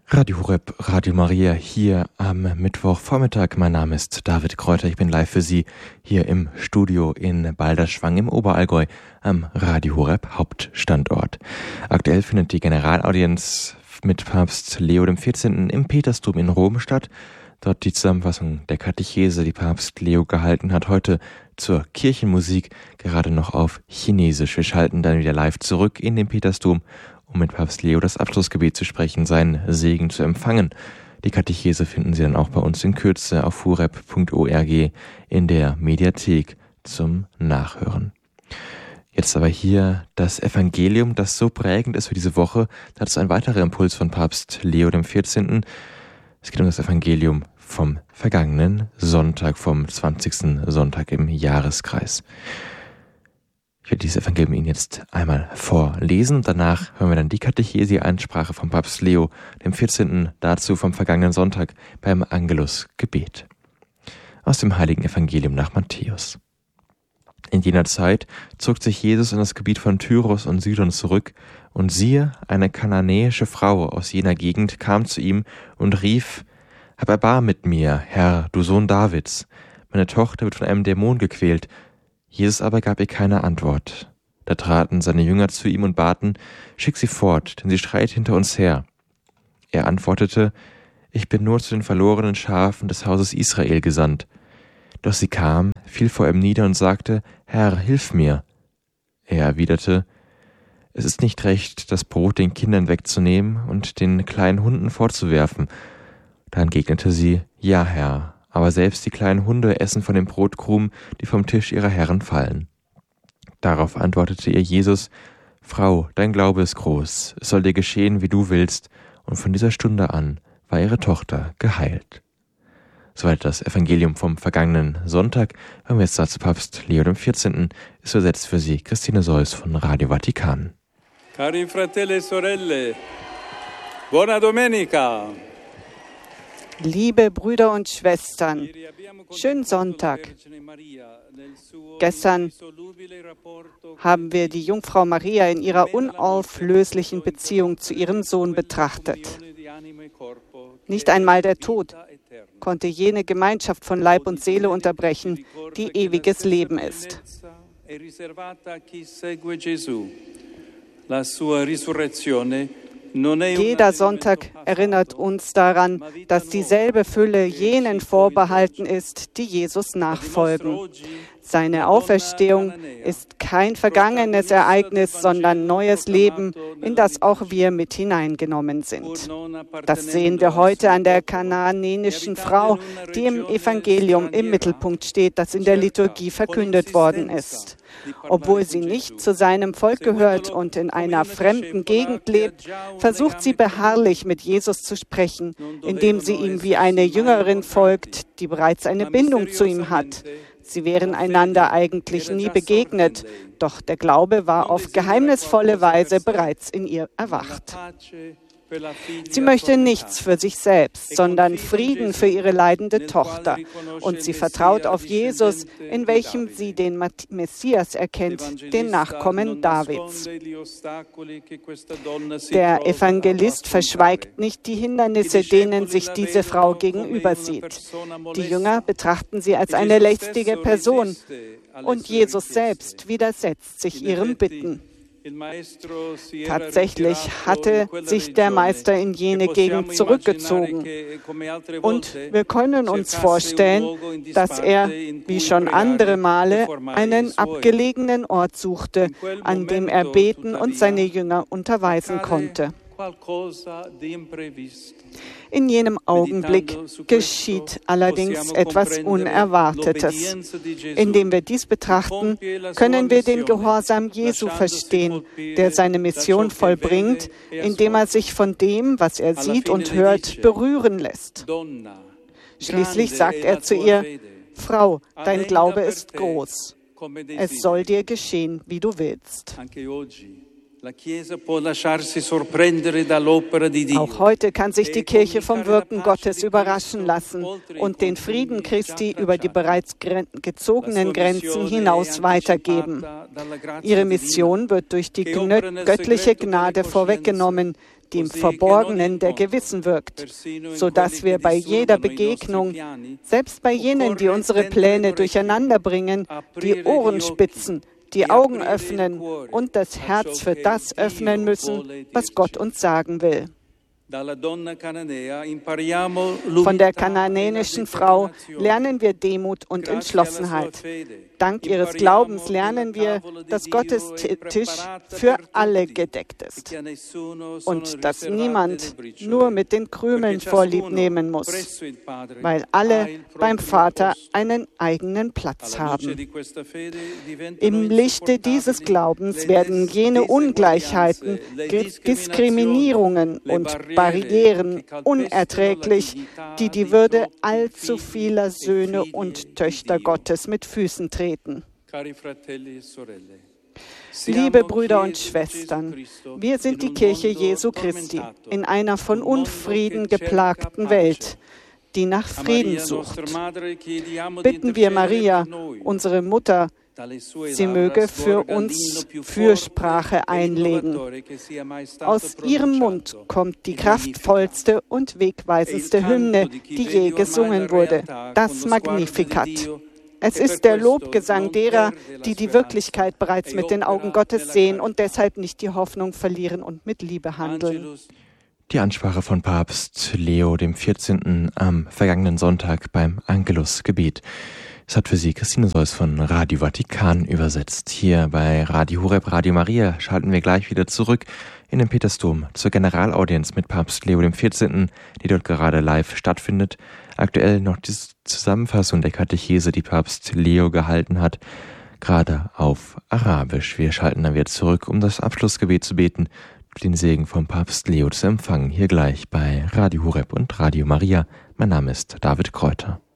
Radio Horeb, Radio Maria, hier am Mittwochvormittag. Mein Name ist David Kräuter. Ich bin live für Sie hier im Studio in Balderschwang im Oberallgäu am Radio Horeb Hauptstandort. Aktuell findet die Generalaudienz mit Papst Leo XIV. Im Petersdom in Rom statt. Dort die Zusammenfassung der Katechese, die Papst Leo gehalten hat, heute zur Kirchenmusik, gerade noch auf Chinesisch. Wir schalten dann wieder live zurück in den Petersdom, um mit Papst Leo das Abschlussgebet zu sprechen, seinen Segen zu empfangen. Die Katechese finden Sie dann auch bei uns in Kürze auf horeb.org in der Mediathek zum Nachhören. Jetzt aber hier das Evangelium, das so prägend ist für diese Woche. Dazu ein weiterer Impuls von Papst Leo XIV. Es geht um das Evangelium vom vergangenen Sonntag, vom 20. Sonntag im Jahreskreis. Ich werde dieses Evangelium Ihnen jetzt einmal vorlesen und danach hören wir dann die Katechese, die Ansprache vom Papst Leo XIV. Dazu vom vergangenen Sonntag beim Angelusgebet. Aus dem heiligen Evangelium nach Matthäus. In jener Zeit zog sich Jesus in das Gebiet von Tyrus und Sidon zurück, und siehe, eine kananäische Frau aus jener Gegend kam zu ihm und rief: Hab Erbarmen mit mir, Herr, du Sohn Davids, meine Tochter wird von einem Dämon gequält. Jesus aber gab ihr keine Antwort. Da traten seine Jünger zu ihm und baten: Schick sie fort, denn sie schreit hinter uns her. Er antwortete: Ich bin nur zu den verlorenen Schafen des Hauses Israel gesandt. Doch sie kam, fiel vor ihm nieder und sagte: Herr, hilf mir. Er erwiderte: Es ist nicht recht, das Brot den Kindern wegzunehmen und den kleinen Hunden vorzuwerfen. Da entgegnete sie: Ja, Herr, aber selbst die kleinen Hunde essen von den Brotkrumen, die vom Tisch ihrer Herren fallen. Darauf antwortete ihr Jesus: Frau, dein Glaube ist groß, es soll dir geschehen, wie du willst. Und von dieser Stunde an war ihre Tochter geheilt. Soweit das Evangelium vom vergangenen Sonntag. Hören wir jetzt dazu Papst Leo XIV. Ist übersetzt für Sie Christine Seuss von Radio Vatikan. Cari fratelli e sorelle, buona domenica! Liebe Brüder und Schwestern, schönen Sonntag. Gestern haben wir die Jungfrau Maria in ihrer unauflöslichen Beziehung zu ihrem Sohn betrachtet. Nicht einmal der Tod konnte jene Gemeinschaft von Leib und Seele unterbrechen, die ewiges Leben ist. Jeder Sonntag erinnert uns daran, dass dieselbe Fülle jenen vorbehalten ist, die Jesus nachfolgen. Seine Auferstehung ist kein vergangenes Ereignis, sondern neues Leben, in das auch wir mit hineingenommen sind. Das sehen wir heute an der kanaanäischen Frau, die im Evangelium im Mittelpunkt steht, das in der Liturgie verkündet worden ist. Obwohl sie nicht zu seinem Volk gehört und in einer fremden Gegend lebt, versucht sie beharrlich mit Jesus zu sprechen, indem sie ihm wie eine Jüngerin folgt, die bereits eine Bindung zu ihm hat. Sie wären einander eigentlich nie begegnet, doch der Glaube war auf geheimnisvolle Weise bereits in ihr erwacht. Sie möchte nichts für sich selbst, sondern Frieden für ihre leidende Tochter. Und sie vertraut auf Jesus, in welchem sie den Messias erkennt, den Nachkommen Davids. Der Evangelist verschweigt nicht die Hindernisse, denen sich diese Frau gegenüber sieht. Die Jünger betrachten sie als eine lästige Person und Jesus selbst widersetzt sich ihrem Bitten. Tatsächlich hatte sich der Meister in jene Gegend zurückgezogen. Und wir können uns vorstellen, dass er, wie schon andere Male, einen abgelegenen Ort suchte, an dem er beten und seine Jünger unterweisen konnte. In jenem Augenblick geschieht allerdings etwas Unerwartetes. Indem wir dies betrachten, können wir den Gehorsam Jesu verstehen, der seine Mission vollbringt, indem er sich von dem, was er sieht und hört, berühren lässt. Schließlich sagt er zu ihr: Frau, dein Glaube ist groß. Es soll dir geschehen, wie du willst. Auch heute kann sich die Kirche vom Wirken Gottes überraschen lassen und den Frieden Christi über die bereits gezogenen Grenzen hinaus weitergeben. Ihre Mission wird durch die göttliche Gnade vorweggenommen, die im Verborgenen der Gewissen wirkt, sodass wir bei jeder Begegnung, selbst bei jenen, die unsere Pläne durcheinander bringen, die Ohren spitzen, die Augen öffnen und das Herz für das öffnen müssen, was Gott uns sagen will. Von der kanaanäischen Frau lernen wir Demut und Entschlossenheit. Dank ihres Glaubens lernen wir, dass Gottes Tisch für alle gedeckt ist und dass niemand nur mit den Krümeln Vorlieb nehmen muss, weil alle beim Vater einen eigenen Platz haben. Im Lichte dieses Glaubens werden jene Ungleichheiten, Diskriminierungen und Barrieren unerträglich, die die Würde allzu vieler Söhne und Töchter Gottes mit Füßen treten. Liebe Brüder und Schwestern, wir sind die Kirche Jesu Christi in einer von Unfrieden geplagten Welt, die nach Frieden sucht. Bitten wir Maria, unsere Mutter, sie möge für uns Fürsprache einlegen. Aus ihrem Mund kommt die kraftvollste und wegweisendste Hymne, die je gesungen wurde, das Magnificat. Es ist der Lobgesang derer, die die Wirklichkeit bereits mit den Augen Gottes sehen und deshalb nicht die Hoffnung verlieren und mit Liebe handeln. Die Ansprache von Papst Leo XIV. Am vergangenen Sonntag beim Angelusgebet. Es hat für Sie Christine Seuss von Radio Vatikan übersetzt. Hier bei Radio Horeb, Radio Maria schalten wir gleich wieder zurück in den Petersdom zur Generalaudienz mit Papst Leo XIV., die dort gerade live stattfindet. Aktuell noch die Zusammenfassung der Katechese, die Papst Leo gehalten hat, gerade auf Arabisch. Wir schalten dann wieder zurück, um das Abschlussgebet zu beten, den Segen vom Papst Leo zu empfangen. Hier gleich bei Radio Horeb und Radio Maria. Mein Name ist David Kräuter.